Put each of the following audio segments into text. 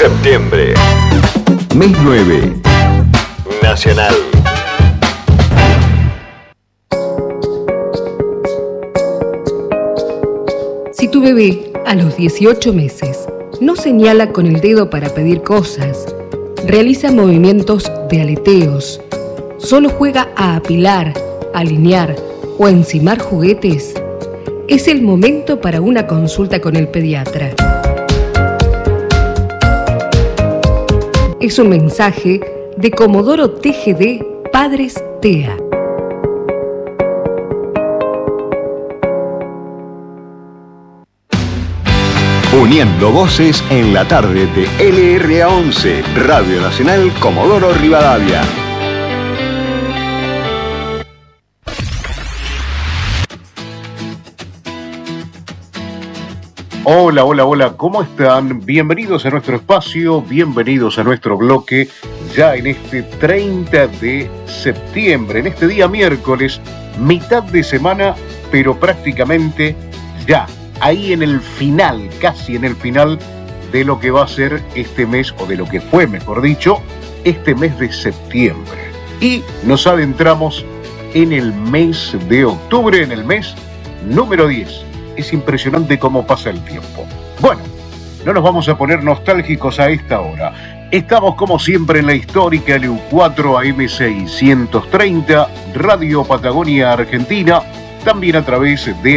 Septiembre. Mes 9. Nacional. Si tu bebé a los 18 meses no señala con el dedo para pedir cosas, realiza movimientos de aleteos, solo juega a apilar, alinear o encimar juguetes, es el momento para una consulta con el pediatra. Es un mensaje de Comodoro TGD Padres TEA. Uniendo voces en la tarde de LRA11, Radio Nacional Comodoro Rivadavia. Hola, hola, hola, ¿cómo están? Bienvenidos a nuestro espacio, bienvenidos a nuestro bloque, ya en este 30 de septiembre, en este día miércoles, mitad de semana, pero prácticamente ya, ahí en el final, casi en el final de lo que va a ser este mes, o de lo que fue, mejor dicho, este mes de septiembre. Y nos adentramos en el mes de octubre, en el mes número 10. Es impresionante cómo pasa el tiempo. Bueno, no nos vamos a poner nostálgicos a esta hora. Estamos como siempre en la histórica LU4 AM630, Radio Patagonia Argentina, también a través de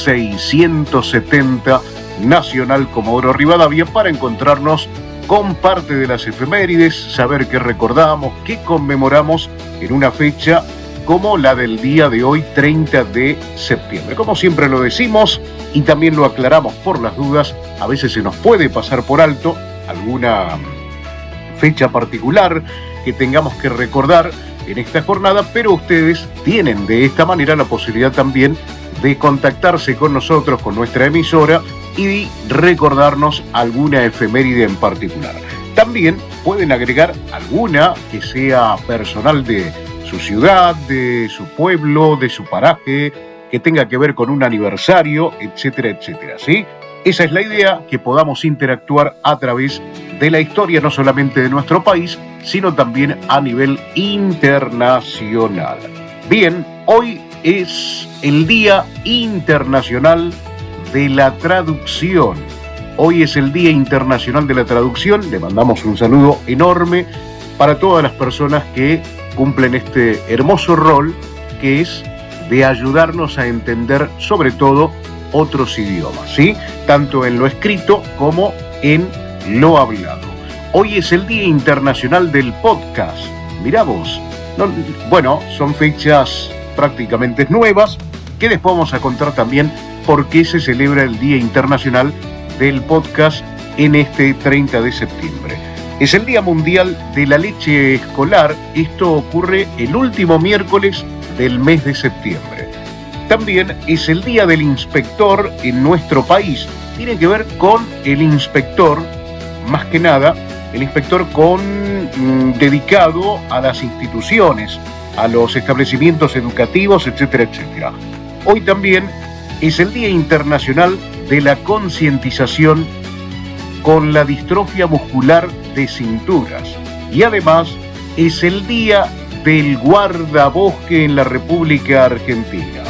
AM670 Nacional Comodoro Rivadavia, para encontrarnos con parte de las efemérides, saber qué recordamos, qué conmemoramos en una fecha como la del día de hoy, 30 de septiembre. Como siempre lo decimos y también lo aclaramos por las dudas, a veces se nos puede pasar por alto alguna fecha particular que tengamos que recordar en esta jornada, pero ustedes tienen de esta manera la posibilidad también de contactarse con nosotros, con nuestra emisora, y recordarnos alguna efeméride en particular. También pueden agregar alguna que sea personal de su ciudad, de su pueblo, de su paraje, que tenga que ver con un aniversario, etcétera, etcétera, ¿sí? Esa es la idea, que podamos interactuar a través de la historia, no solamente de nuestro país, sino también a nivel internacional. Bien, hoy es el Día Internacional de la Traducción. Hoy es el Día Internacional de la Traducción. Le mandamos un saludo enorme para todas las personas que cumplen este hermoso rol, que es de ayudarnos a entender sobre todo otros idiomas, ¿sí? Tanto en lo escrito como en lo hablado. Hoy es el Día Internacional del Podcast. Mirá vos. Bueno, son fechas prácticamente nuevas, que después vamos a contar también por qué se celebra el Día Internacional del Podcast en este 30 de septiembre. Es el Día Mundial de la Leche Escolar. Esto ocurre el último miércoles del mes de septiembre. También es el Día del Inspector en nuestro país. Tiene que ver con el inspector, más que nada, el inspector dedicado a las instituciones, a los establecimientos educativos, etcétera, etcétera. Hoy también es el Día Internacional de la Concientización con la distrofia muscular de cinturas, y además es el Día del Guardabosque en la República Argentina.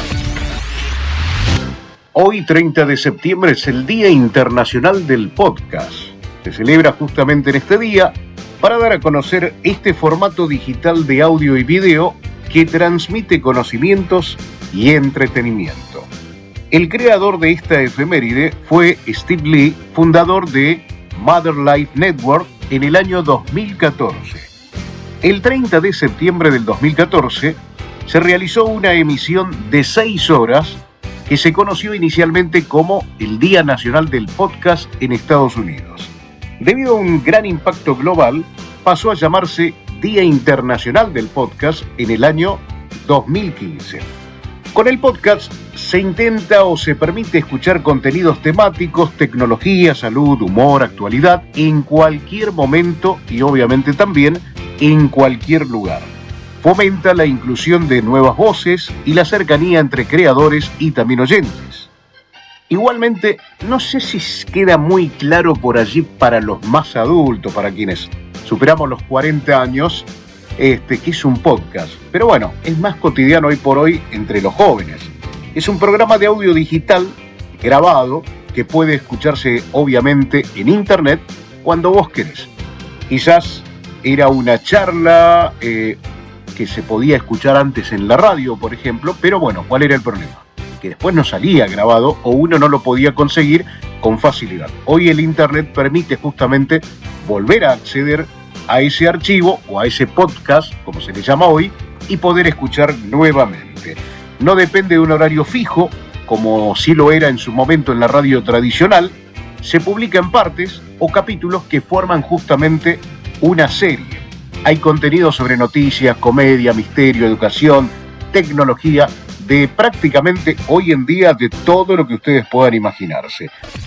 Hoy, 30 de septiembre, es el Día Internacional del Podcast. Se celebra justamente en este día para dar a conocer este formato digital de audio y video que transmite conocimientos y entretenimiento. El creador de esta efeméride fue Steve Lee, fundador de Mother Life Network en el año 2014. El 30 de septiembre del 2014 se realizó una emisión de 6 horas que se conoció inicialmente como el Día Nacional del Podcast en Estados Unidos. Debido a un gran impacto global, pasó a llamarse Día Internacional del Podcast en el año 2015. Con el podcast se intenta o se permite escuchar contenidos temáticos, tecnología, salud, humor, actualidad, en cualquier momento y obviamente también en cualquier lugar. Fomenta la inclusión de nuevas voces y la cercanía entre creadores y también oyentes. Igualmente, no sé si queda muy claro por allí para los más adultos, para quienes superamos los 40 años, que es un podcast. Pero bueno, es más cotidiano hoy por hoy entre los jóvenes. Es un programa de audio digital grabado que puede escucharse obviamente en internet cuando vos querés. Quizás era una charla que se podía escuchar antes en la radio, por ejemplo, pero bueno, ¿cuál era el problema? Que después no salía grabado o uno no lo podía conseguir con facilidad. Hoy el internet permite justamente volver a acceder a ese archivo o a ese podcast, como se le llama hoy, y poder escuchar nuevamente. No depende de un horario fijo, como sí lo era en su momento en la radio tradicional. Se publica en partes o capítulos que forman justamente una serie. Hay contenido sobre noticias, comedia, misterio, educación, tecnología, de prácticamente hoy en día de todo lo que ustedes puedan imaginarse.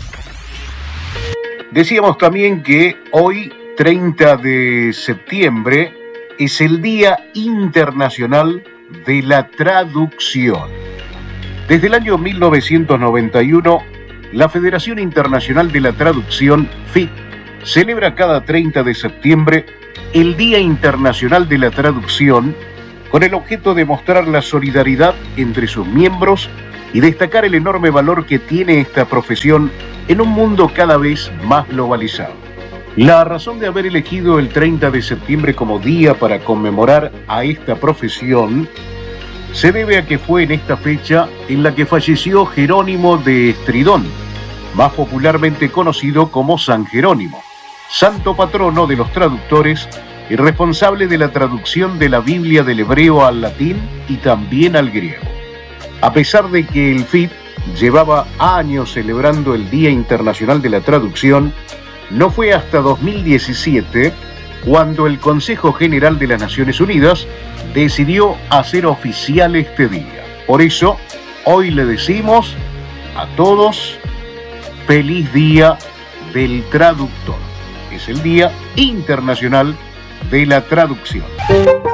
Decíamos también que hoy, 30 de septiembre, es el Día Internacional de la Traducción. Desde el año 1991, la Federación Internacional de la Traducción, FIT, celebra cada 30 de septiembre el Día Internacional de la Traducción con el objeto de mostrar la solidaridad entre sus miembros y destacar el enorme valor que tiene esta profesión en un mundo cada vez más globalizado. La razón de haber elegido el 30 de septiembre como día para conmemorar a esta profesión se debe a que fue en esta fecha en la que falleció Jerónimo de Estridón, más popularmente conocido como San Jerónimo, santo patrono de los traductores y responsable de la traducción de la Biblia del hebreo al latín y también al griego. A pesar de que el FIT llevaba años celebrando el Día Internacional de la Traducción, no fue hasta 2017 cuando el Consejo General de las Naciones Unidas decidió hacer oficial este día. Por eso, hoy le decimos a todos, feliz Día del Traductor. Es el Día Internacional de la Traducción.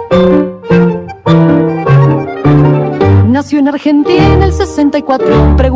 Nació en Argentina en el 64.